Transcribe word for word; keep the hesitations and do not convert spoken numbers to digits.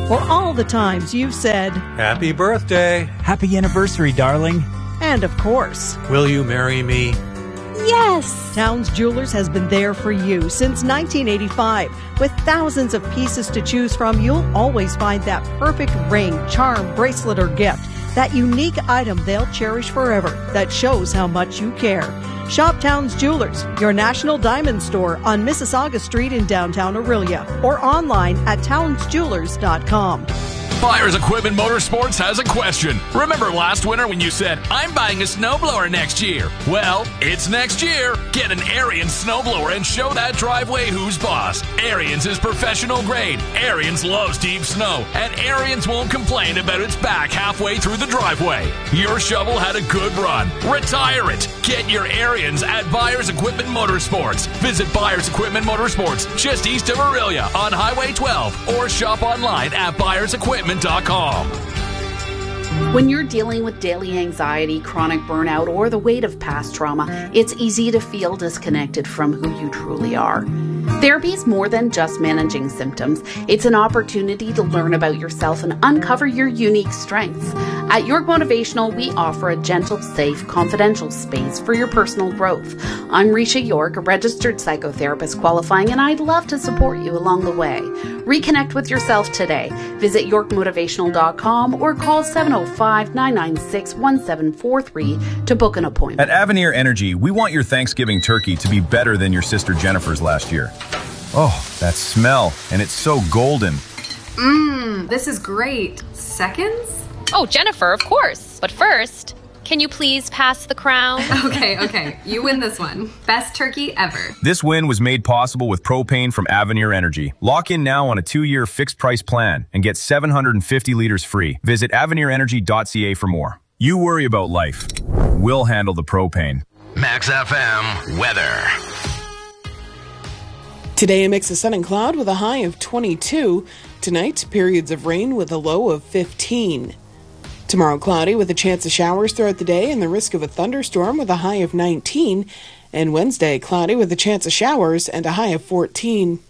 for all the times you've said, Happy birthday. Happy anniversary, darling. And of course, Will you marry me? yes! Towns Jewelers has been there for you since nineteen eighty-five. With thousands of pieces to choose from, you'll always find that perfect ring, charm, bracelet, or gift. That unique item they'll cherish forever that shows how much you care. Shop Towns Jewelers, your national diamond store on Mississauga Street in downtown Orillia, or online at towns jewelers dot com. Byers Equipment Motorsports has a question. Remember last winter when you said, I'm buying a snowblower next year? Well, it's next year. Get an Ariens snowblower and show that driveway who's boss. Ariens is professional grade. Ariens loves deep snow, and Ariens won't complain about its back halfway through the driveway. Your shovel had a good run. Retire it. Get your Ariens at Byers Equipment Motorsports. Visit Byers Equipment Motorsports just east of Orillia on Highway twelve, or shop online at byers equipment dot com. When you're dealing with daily anxiety, chronic burnout, or the weight of past trauma, it's easy to feel disconnected from who you truly are. Therapy is more than just managing symptoms. It's an opportunity to learn about yourself and uncover your unique strengths. At York Motivational, we offer a gentle, safe, confidential space for your personal growth. I'm Risha York, a registered psychotherapist qualifying, and I'd love to support you along the way. Reconnect with yourself today. Visit york motivational dot com or call seven oh five, nine nine six, one seven four three to book an appointment. At Avenir Energy, we want your Thanksgiving turkey to be better than your sister Jennifer's last year. Oh, that smell, and it's so golden. Mmm, this is great. Seconds? Oh, Jennifer, of course. But first, can you please pass the crown? Okay, okay. You win this one. Best turkey ever. This win was made possible with propane from Avenir Energy. Lock in now on a two-year fixed-price plan and get seven hundred fifty liters free. Visit avenir energy dot c a for more. You worry about life. We'll handle the propane. Max F M weather. Today, a mix of sun and cloud with a high of twenty-two. Tonight, periods of rain with a low of fifteen. Tomorrow, cloudy with a chance of showers throughout the day and the risk of a thunderstorm with a high of nineteen. And Wednesday, cloudy with a chance of showers and a high of fourteen.